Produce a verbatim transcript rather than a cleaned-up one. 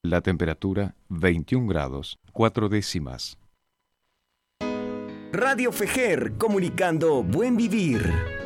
La temperatura veintiún grados, cuatro décimas. Radio Fejer, comunicando buen vivir.